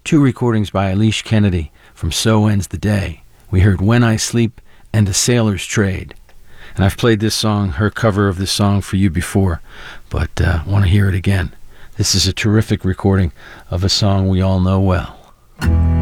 two recordings by Alicia Kennedy from So Ends the Day. We heard When I Sleep and A Sailor's Trade. And I've played this song, her cover of this song, for you before, but want to hear it again. This is a terrific recording of a song we all know well.